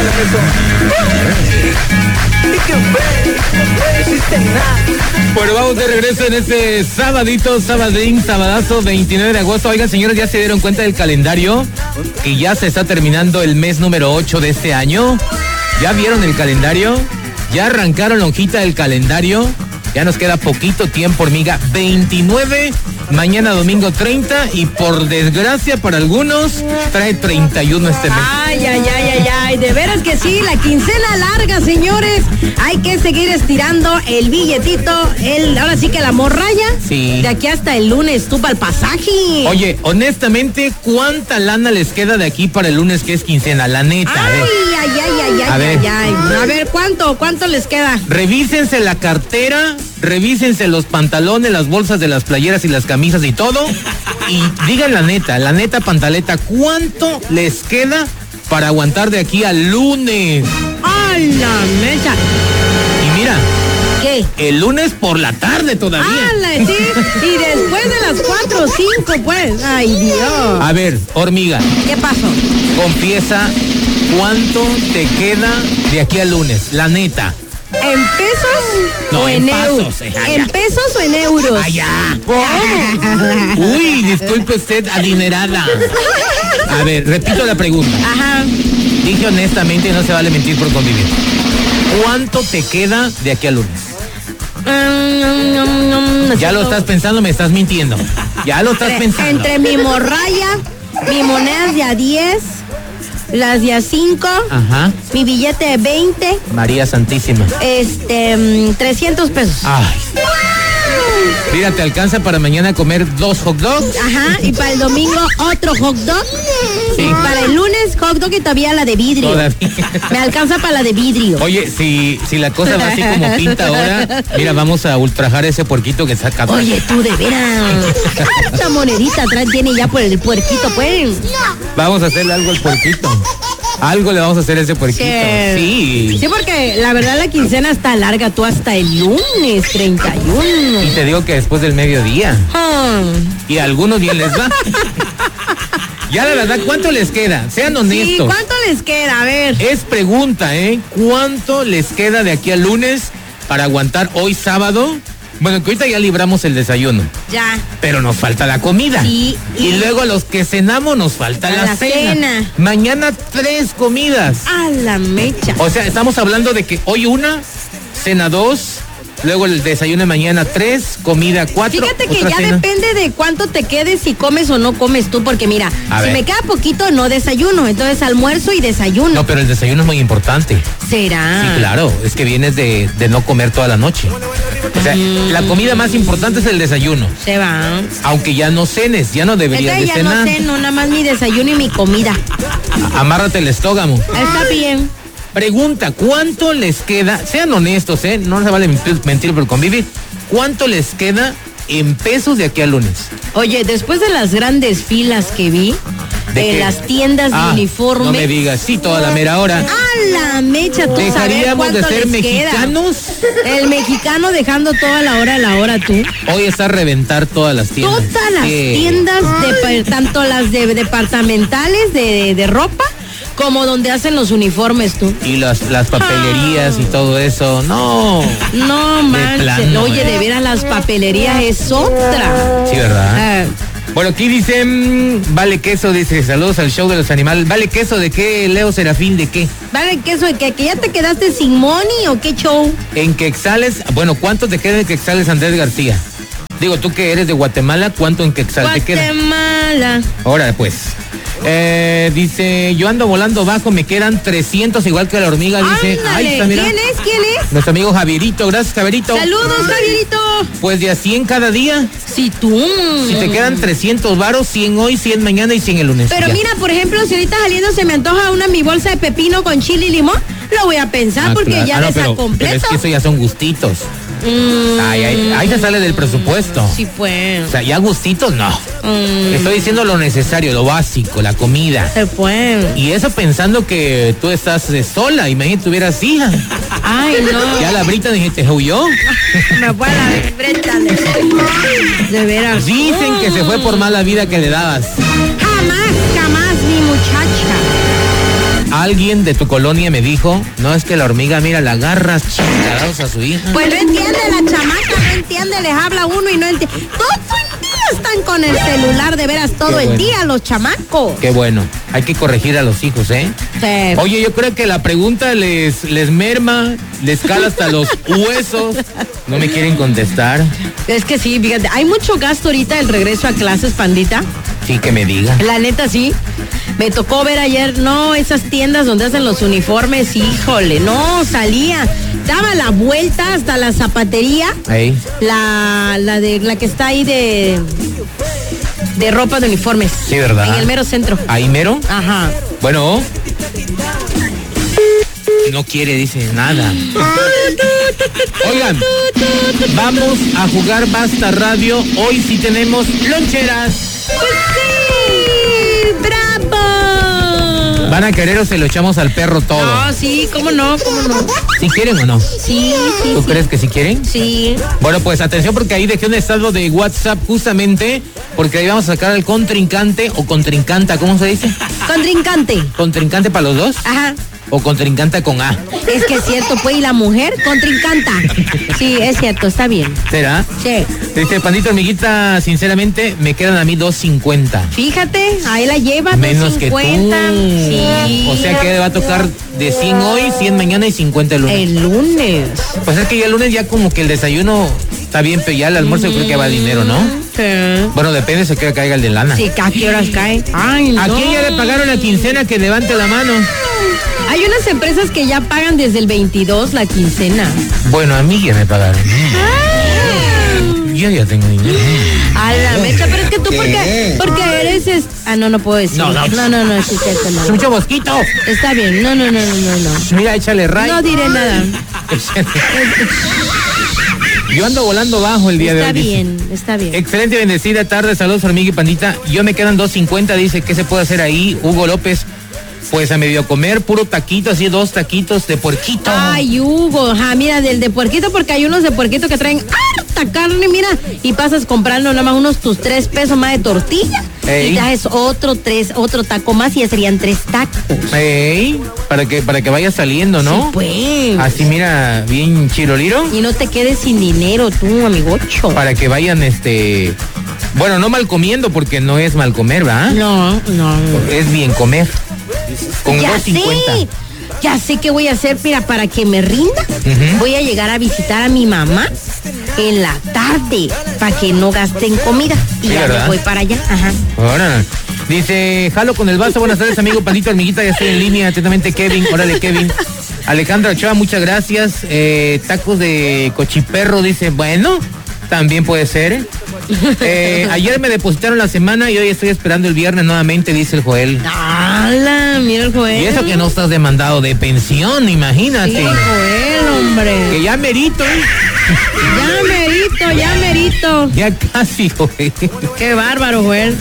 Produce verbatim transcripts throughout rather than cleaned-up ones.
Bueno, vamos de regreso en este sabadito, sabadín, sabadazo, veintinueve de agosto. Oigan, señores, ¿ya se dieron cuenta del calendario? Que ya se está terminando el mes número ocho de este año. ¿Ya vieron el calendario? ¿Ya arrancaron la hojita del calendario? Ya nos queda poquito tiempo, hormiga. veintinueve, mañana domingo treinta y por desgracia para algunos trae treinta y uno este mes. Ay, ay, ay, ay, ay, de veras que sí, la quincena larga, señores. Hay que seguir estirando el billetito, el, ahora sí que la morralla. Sí. De aquí hasta el lunes, tú para el pasaje. Oye, honestamente, ¿cuánta lana les queda de aquí para el lunes que es quincena? La neta. Ay, ay, ay, ay, ay, a ver. ay, ay. A ver, ¿cuánto, cuánto les queda? Revísense la cartera, revísense los pantalones, las bolsas de las playeras y las camisas y todo. Y digan la neta, la neta pantaleta, ¿cuánto les queda para aguantar de aquí al lunes? ¡Ay, la mecha! Y mira, ¿qué? el lunes por la tarde todavía. ¡Ah, la, sí! Y después de las cuatro o cinco, pues. ¡Ay, Dios! A ver, hormiga. ¿Qué pasó? Confiesa cuánto te queda de aquí al lunes, la neta. ¿En pesos No, o en en, euros? pasos, eh, ¿En pesos o en euros? Allá. ¿Cómo? Uy, disculpe usted, adinerada. A ver, repito la pregunta. Ajá. Dije honestamente, no se vale mentir por convivir. ¿Cuánto te queda de aquí al lunes? Um, no Ya lo estás pensando, me estás mintiendo. Ya lo estás entre, pensando. entre mi morralla, mi moneda de a diez, las de a cinco, Ajá. mi billete de veinte, María Santísima. este, um, trescientos pesos. Ay. Mira, te alcanza para mañana comer dos hot dogs. Ajá, y para el domingo otro hot dog. Sí. Y para el lunes hot dog y todavía la de vidrio. Todavía. Me alcanza para la de vidrio. Oye, si, si la cosa va así como pinta ahora, mira, vamos a ultrajar ese puerquito que saca. Oye, tú de veras. Esta monedita atrás tiene ya por el puerquito, pues. Vamos a hacerle algo al puerquito. Algo le vamos a hacer a ese puerquito. Sí. Sí, porque la verdad la quincena está larga, tú hasta el lunes treinta y uno. Y te digo que después del mediodía. Hmm. Y a algunos bien les va. Ya la verdad, ¿cuánto les queda? Sean honestos. Sí, ¿cuánto les queda? A ver. Es pregunta, ¿eh? ¿Cuánto les queda de aquí al lunes para aguantar hoy sábado? Bueno, que ahorita ya libramos el desayuno. Ya. Pero nos falta la comida. Sí, Y, y- luego los que cenamos nos falta la, La cena. cena. Mañana tres comidas. A la mecha. O sea, estamos hablando de que hoy una, cena dos, luego el desayuno de mañana tres, comida cuatro. Fíjate que otra ya cena. depende de cuánto te quedes, si comes o no comes tú, porque mira, A si ver. me queda poquito no desayuno, entonces almuerzo y desayuno. No, pero el desayuno es muy importante. ¿Será? Sí, claro, es que vienes de, de no comer toda la noche. O sea, la comida más importante es el desayuno. Se va. Aunque ya no cenes, ya no deberías Entonces de ya cenar. no sé, no, nada más mi desayuno y mi comida. Amárrate el estómago. Está bien. Pregunta, ¿cuánto les queda? Sean honestos, ¿eh? No se vale mentir, mentir por convivir. ¿Cuánto les queda en pesos de aquí al lunes? Oye, después de las grandes filas que vi ¿De en qué? las tiendas Ah, de uniformes. no me digas, sí, toda la mera hora. A la mecha, tú sabes ¿Dejaríamos cuánto de ser les queda. mexicanos? El mexicano dejando toda la hora a la hora, tú. Hoy está a reventar todas las tiendas. Todas las Sí. tiendas, de, tanto las de departamentales de, de ropa, como donde hacen los uniformes, tú. Y las, las papelerías y todo eso. No. No manches. plano, Oye, eh. de veras las papelerías es otra. Sí, ¿verdad? Ah, Bueno, aquí dicen, vale queso, dice, saludos al show de los animales. ¿Vale queso de qué, Leo Serafín, de qué? ¿Vale que eso de que, que ya te quedaste sin money o qué show? En Quexales, bueno, ¿cuánto te queda en Quexales, Andrés García? Digo, tú que eres de Guatemala, ¿cuánto en Quexal te queda? Guatemala. Ahora, pues. Eh, dice, yo ando volando bajo, me quedan trescientos igual que la hormiga, dice. Ándale, está, mira. ¿quién es? ¿Quién es? Nuestro amigo Javierito, gracias Javierito. Saludos, Javierito. Pues de a cien cada día. Si tú. Si te quedan trescientos varos, cien hoy, cien mañana y cien el lunes. Pero Ya. mira, por ejemplo, si ahorita saliendo se me antoja una mi bolsa de pepino con chile y limón, lo voy a pensar Ah, porque claro. ya Ah, no, de pero, esa pero completo. es que eso ya son gustitos. Mm, Ay, ay, ahí se sale del presupuesto. Sí, pues. O sea, ya gustitos no. Mm, Estoy diciendo lo necesario, lo básico, la comida. se fue. Y eso pensando que tú estás eh, sola, imagínate tuvieras hija. Ay, no. Ya la Brita dijiste, huyó. Me fue a la breta de, de veras. Dicen que se fue por mala vida que le dabas. Jamás, jamás, mi muchacha. Alguien de tu colonia me dijo, no, es que la hormiga, mira, la agarra chingados a su hija. Pues no entiende la chamaca, no entiende, les habla uno y no entiende. Todo el día están con el celular, de veras, todo Qué el bueno. día los chamacos. Qué bueno, hay que corregir a los hijos, ¿eh? Sí. Oye, yo creo que la pregunta les, les merma, les cala hasta los huesos. No me quieren contestar. Es que sí, fíjate, hay mucho gasto ahorita el regreso a clases, pandita. Sí, que me diga. La neta, sí. Me tocó ver ayer, no, esas tiendas donde hacen los uniformes, híjole, no, salía. Daba la vuelta hasta la zapatería. Ey. La, la de la que está ahí de de ropa de uniformes. Sí, ¿verdad? En el mero centro. ¿Ahí mero? Ajá. Bueno. No quiere, dice, nada. Oigan, vamos a jugar Basta Radio. Hoy sí tenemos loncheras. Pues sí, bravo. ¿Van a querer o se lo echamos al perro todo? No, sí, cómo no, cómo no. ¿Sí quieren o no? Sí, sí. ¿Tú sí. crees que sí quieren? Sí. Bueno, pues atención porque ahí dejé un estado de WhatsApp justamente porque ahí vamos a sacar al contrincante o contrincanta, ¿cómo se dice? Contrincante. ¿Contrincante para los dos? Ajá. ¿O contrincante con A? Es que es cierto, pues, y la mujer contrincanta. Sí, es cierto, está bien. ¿Será? Sí. Dice, Pandito Hormiguita, sinceramente, me quedan a mí dos cincuenta. Fíjate, ahí la lleva, Menos que tú. Sí. O sea que va a tocar de cien hoy, cien mañana y cincuenta el lunes. El lunes. Pues es que ya el lunes ya como que el desayuno está bien, pero ya el almuerzo yo creo que va dinero, ¿no? Sí. Bueno, depende si que caiga el de lana. Sí, ¿a qué horas cae? Ay, no. ¿A quién ya le pagaron la quincena? Que levante la mano. Hay unas empresas que ya pagan desde el veintidós la quincena. Bueno, a mí ya me pagaron. Yo ya tengo dinero. A la mecha, pero es que tú porque, porque eres... es- Ah, no, no puedo decir. No, no. no, no, no, sí, cierto, no. Mucho bosquito. Está bien, no, no, no, no, no, no. Mira, échale ray. No diré nada. Yo ando volando bajo el día de Está hoy. dice. bien, está bien. Excelente, bendecida tarde, saludos hormiga y pandita. Yo me quedan dos cincuenta, dice, ¿qué se puede hacer ahí? Hugo López, pues a medio comer, puro taquito, así dos taquitos de puerquito. Ay, Hugo, ajá, mira, del de puerquito, porque hay unos de puerquito que traen harta carne, mira, y pasas comprando nada más unos tus tres pesos más de tortilla. Ey. Y ya es otro tres, otro taco más y ya serían tres tacos. Ey, para que, para que vaya saliendo, ¿no? Sí, pues. Así mira, bien chiroliro. Y no te quedes sin dinero tú, amigocho. Para que vayan, este, bueno, no mal comiendo, porque no es mal comer, ¿verdad? No, no. Es bien comer. Con Ya dos cincuenta. sé, ya sé qué voy a hacer, mira, para que me rinda. Ujú. Voy a llegar a visitar a mi mamá en la tarde, para que no gasten comida. Y Sí, ya ¿verdad? me voy para allá, ajá. Ahora, dice, jalo con el vaso, buenas tardes, amigo Pandito Hormiguita, ya estoy en línea, atentamente Kevin, órale Kevin. Alejandra Ochoa, muchas gracias. Eh, tacos de cochiperro, dice, bueno, también puede ser. Eh, ayer me depositaron la semana y hoy estoy esperando el viernes nuevamente, dice el Joel. ¡Hala! Mira el Joel. Y eso que no estás demandado de pensión, imagínate. Sí, Joel, hombre. Que ya merito, ¿eh? Ya merito, ya merito. Ya casi, Joel. Qué bárbaro, Joel.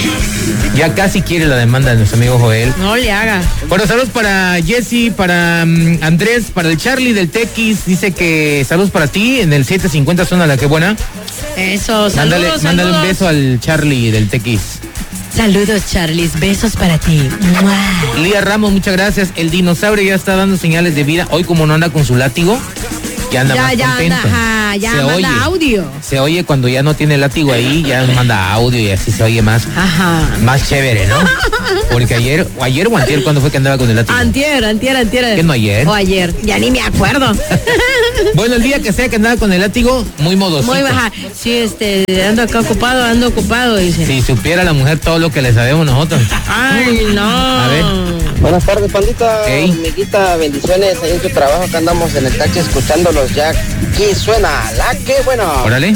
Ya casi quiere la demanda de nuestro amigo Joel. No le haga. Bueno, saludos para Jesse, para um, Andrés, para el Charlie del Tequis. Dice que saludos para ti en el siete cincuenta zona La Que Buena. Eso, saludos, Mándale, saludos. mándale un beso al Charlie del Tequis. Saludos, Charlis. Besos para ti. ¡Mua! Lía Ramos, muchas gracias. El dinosaurio ya está dando señales de vida. Hoy como no anda con su látigo, ya anda Ya, más ya contento. anda, ajá, ya Se manda oye. audio. Se oye cuando ya no tiene látigo ahí, ya manda audio y así se oye más, Ajá. más chévere, ¿no? Porque ayer, o ayer o antier, ¿cuándo fue que andaba con el látigo? Antier, antier, antier. ¿Qué no ayer? O ayer, ya ni me acuerdo. Bueno, el día que sea que andaba con el látigo, muy modosito. Muy baja. Sí, este, ando acá ocupado, ando ocupado, dice. Si supiera la mujer todo lo que le sabemos nosotros. Ay, no. A ver. Buenas tardes, pandita. Ey. Amiguita, bendiciones ahí en su trabajo, que andamos en el taxi escuchándolos ya. Aquí suena la que bueno. Órale.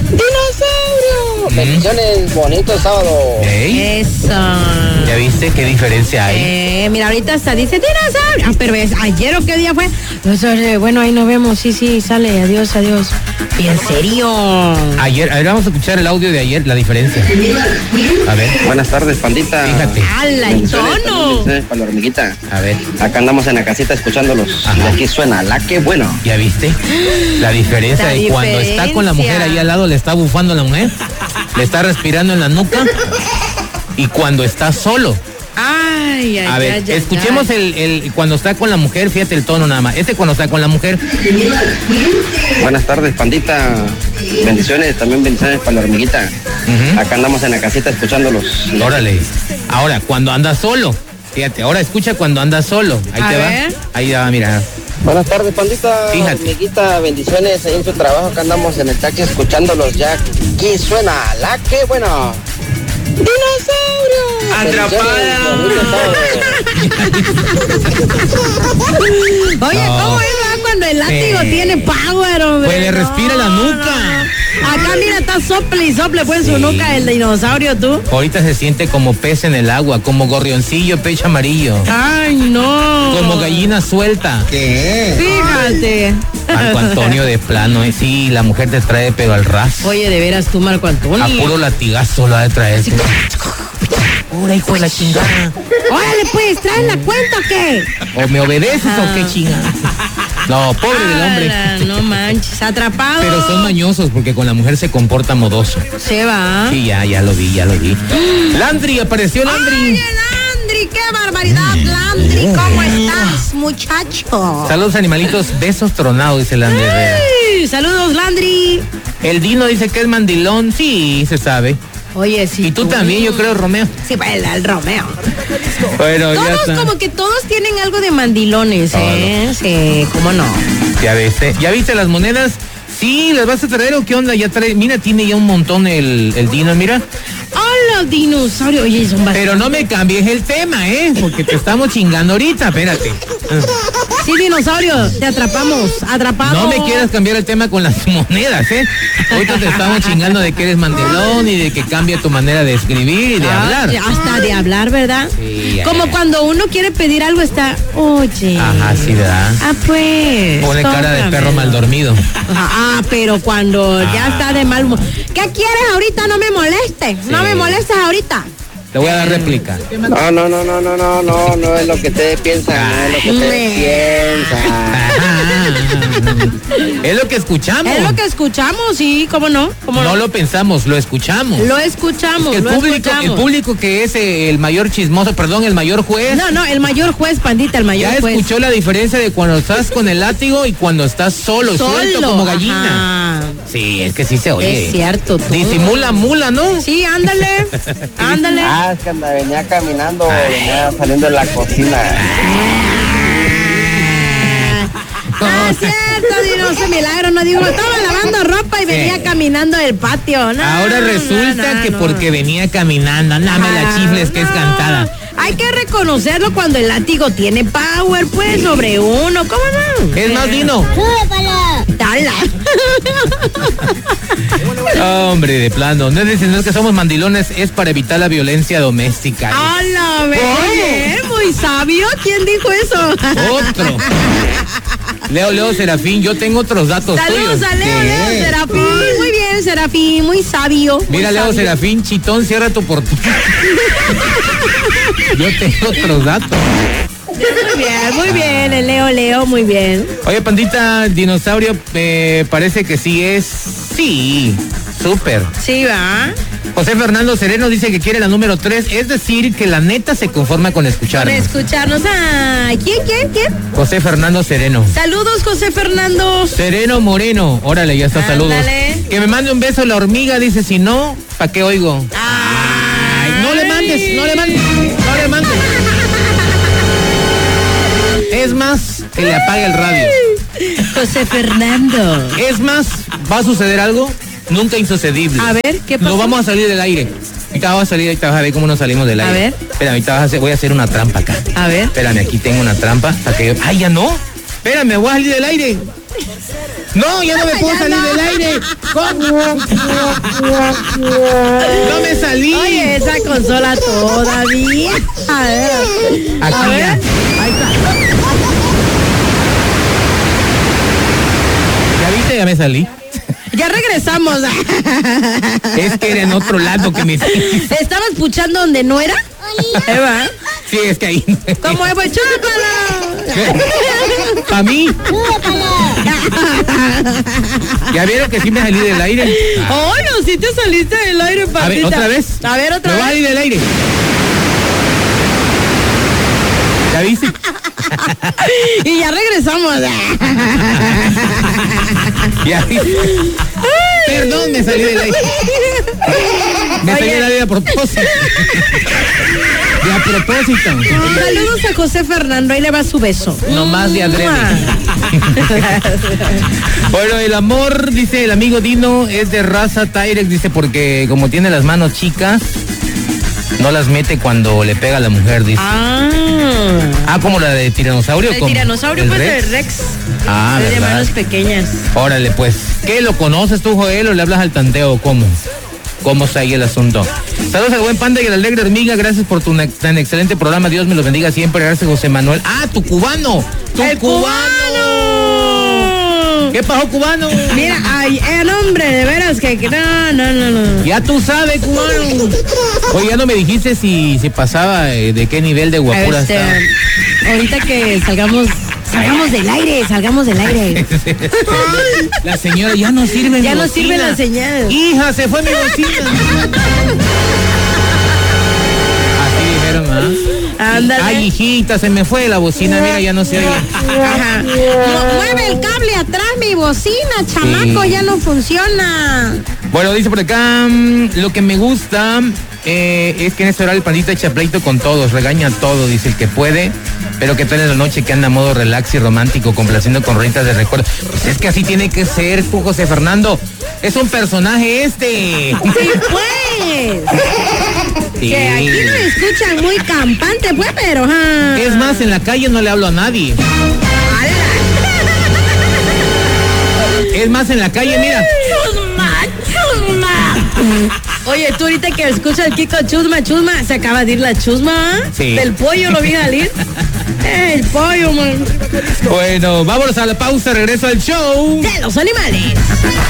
¡Dinosaurio! Mm. Bendiciones, bonito sábado. Ey, Eso. ¿ya viste qué diferencia hay? Eh, mira, ahorita hasta dice dinosaurio. Ah, pero es ayer o qué día fue. Pues, eh, bueno, ahí nos vemos. Sí, sí, sale. Adiós, adiós. Bien serio. Ayer, a ver, vamos a escuchar el audio de ayer, la diferencia. A ver, Buenas tardes, pandita. Fíjate. ¡Hala, el Bendiciones, tono! bendiciones para la hormiguita. a ver, Acá andamos en la casita escuchándolos. Ajá. Y aquí suena la que bueno. ¿ya viste? La diferencia La de cuando está con la mujer diferencia. ahí al lado, le está bufando a la mujer, le está respirando en la nuca, y cuando está solo, Ay, ay, A ver, ay, ay, escuchemos ay. El, el cuando está con la mujer, fíjate el tono nada más. Este cuando está con la mujer. Buenas tardes, pandita. Bendiciones, también bendiciones para la hormiguita. Ujú. Acá andamos en la casita escuchándolos. Órale. Ahora, cuando anda solo. Fíjate, ahora escucha cuando anda solo. Ahí A te ver. va. Ahí va, mira. Buenas tardes, pandita. Fíjate. Hormiguita, bendiciones ahí en su trabajo. Acá andamos en el taxi escuchándolos ya. Aquí suena la que bueno. ¡Dinosaurio! Atrapada. Oye, No. ¿cómo es va cuando el látigo Sí. tiene power, hombre? Pues le respira la nuca. Acá mira, está sople y sople pues en su Sí. nuca el dinosaurio, tú. Ahorita se siente como pez en el agua, como gorrioncillo, pecho amarillo. Ay, no. Como gallina suelta. Fíjate. Marco Antonio de plano, eh. Sí, la mujer te trae pero al ras. Oye, de veras tú, Marco Antonio. A puro latigazo lo ha de traer. Pura hijo de la chingada. Órale, pues, ¿traes la cuenta o qué? O me obedeces o qué chinga. No, pobre del hombre. Ala, no manches, atrapado. Pero son mañosos porque con la mujer se comporta modoso. Se va. Sí, ya, ya lo vi, ya lo vi. Landry, apareció Landry. Oye, Landry, qué barbaridad, Landry, ¿cómo estás, muchacho? Saludos animalitos, besos tronados, dice Landry Herrera. Ay, saludos, Landry. El Dino dice que es mandilón, sí, se sabe. Oye, sí. Y tú también, yo creo, Romeo. Sí, pues el, el Romeo. Bueno, ya Todos, está. como que todos tienen algo de mandilones, ¿eh? Sí, ¿cómo no? Ya viste, ¿ya viste las monedas? Sí, ¿las vas a traer o qué onda? Ya trae, mira, tiene ya un montón el, el Dino, mira. ¡Hola, dinosaurio! Oye, son bastante. Pero no me cambies el tema, ¿eh? Porque te estamos chingando ahorita, espérate. Sí, dinosaurio, te atrapamos, atrapado. No me quieras cambiar el tema con las monedas, ¿eh? Ahorita te estamos chingando de que eres mandilón y de que cambia tu manera de escribir y de Ah, hablar. hasta de hablar, ¿verdad? Sí, ya, Como ya. cuando uno quiere pedir algo está, oye. Ajá, sí, ¿verdad? Ah, pues. Pone cara de perro tócamelo. mal dormido. Ah, pero cuando ya Ah. está de mal humor. ¿Qué quieres ahorita? No me molestes. No Sí. me molestes ahorita. Te voy a dar réplica. No, no, no, no, no, no, no, no es lo que ustedes piensan, no es lo que ustedes piensan. Es lo que escuchamos. Es lo que escuchamos, sí, ¿cómo no? ¿Cómo No no? lo pensamos, lo escuchamos. Lo escuchamos, el lo público, escuchamos. el público que es eh, el mayor chismoso, perdón, el mayor juez. No, no, el mayor juez, pandita, el mayor Ya juez. escuchó la diferencia de cuando estás con el látigo y cuando estás solo, suelto como gallina. ajá. Sí, es que sí se oye. Es cierto, tú. Disimula mula, ¿no? Sí, ándale, ándale. Ah, es que anda, venía caminando, venía saliendo de la cocina. Ah, cierto, Dino, ese milagro, no digo, estaba lavando ropa y venía caminando del patio. No, Ahora resulta no, que no. porque venía caminando, no me la Ah, chifles que es no. cantada. Hay que reconocerlo cuando el látigo tiene power, pues, sobre uno, ¿cómo no? Es más, Dino. Dala. Hombre, de plano. No es decir, no es que somos mandilones, es para evitar la violencia doméstica. Hola, bebé, muy sabio. ¿Quién dijo eso? Otro. Leo, Leo, Serafín, yo tengo otros datos Saludos tuyos. a Leo, ¿Qué? Leo, Serafín. Muy bien, Serafín, muy sabio. muy Mira, Leo, sabio. Serafín, chitón, cierra tu portón. Yo tengo otros datos. Muy bien, muy bien, el Leo, Leo, muy bien. Oye, pandita, dinosaurio, eh, parece que sí es. Sí, súper. Sí, va. José Fernando Sereno dice que quiere la número tres, es decir, que la neta se conforma con Por escucharnos. escucharnos. Ah, ¿quién, quién, quién? José Fernando Sereno. Saludos, José Fernando. Sereno Moreno, órale, ya está, saludos. Ándale. Que me mande un beso la hormiga, dice, si no, ¿pa' qué oigo? Ay, no le mandes, no le mandes, no le mandes. Es más, que le apague el radio. José Fernando. Es más, ¿va a suceder algo? Nunca insucedible. A ver, ¿qué pasó? No vamos a salir del aire. Ahorita vamos a salir, ahorita vas a ver cómo nos salimos del A aire. ver. Espérame, ahorita vas a hacer, voy a hacer una trampa acá. A ver. Espérame, aquí tengo una trampa para que yo... ¡Ay, ya no! Espérame, voy a salir del aire. No, ya no me puedo Ya salir no. del aire. ¿Cómo? No me salí. Oye, esa consola todavía. A ver. Aquí A ver. ya. Ahí está. ¿Ya viste? Ya me salí. Ya regresamos. Es que era en otro lado que me... ¿Estabas puchando donde no era? Eva. Sí, es que ahí... ¿Cómo es? Pues chúpala. Para mí. ¿Ya vieron que sí me salí del aire? Oh, no, sí te saliste del aire, A ver, patita. ¿otra vez? A ver, otra Me voy a vez. salir del aire. ¿Ya viste? Y ya regresamos. Ya viste. Perdón, me salí del aire. Me salí del aire a propósito. De a propósito. Saludos a José Fernando, ahí le va su beso. No más de adrede. Bueno, el amor, dice el amigo Dino, es de raza Tyrex, dice, porque como tiene las manos chicas, no las mete cuando le pega a la mujer, dice. Ah, ah como la de tiranosaurio. el ¿cómo? tiranosaurio, ¿El pues Rex? el Rex. Ah, es de ¿verdad? manos pequeñas. Órale, pues. ¿Qué, lo conoces tú, Joel, o le hablas al tanteo? ¿Cómo? ¿Cómo está ahí el asunto? Saludos al buen Panda y a la alegre hormiga. Gracias por tu ne- tan excelente programa. Dios me los bendiga siempre. Gracias, José Manuel. ¡Ah, tu cubano! ¡Tu ¡El cubano! ¿Qué pasó, cubano? Mira, ay, el hombre, de veras que, que no, no, no, no. Ya tú sabes, cubano. Oye, ya no me dijiste si, si pasaba, eh, de qué nivel de guapura Este, está. ahorita que salgamos, salgamos del aire, salgamos del aire. La señora ya no sirve. Ya mi no bocina. sirve la señal. Hija, se fue mi bocina. Así dijeron, ¿ah? Ándale. Ay, hijita, se me fue la bocina, mira, ya no se oye. Ajá. Mu- Mueve el cable atrás, mi bocina, chamaco, Sí. ya no funciona. Bueno, dice por acá, mm, lo que me gusta eh, es que en este horario el pandita echa pleito con todos, regaña todo, dice el que puede, pero que tal en la noche que anda a modo relax y romántico, complaciendo con rentas de recuerdo. Pues es que así tiene que ser, tú, José Fernando. Es un personaje este. Sí, pues. Sí. Que aquí lo escuchan muy campante, pues, pero... ah. Es más, en la calle no le hablo a nadie. Es más, en la calle, mira. Chusma, chusma. Oye, tú ahorita que escuchas el Kiko chusma, chusma, se acaba de ir la chusma, ¿eh? Sí. Del pollo lo vi salir. El pollo, man. Bueno, vámonos a la pausa, regreso al show. De los animales.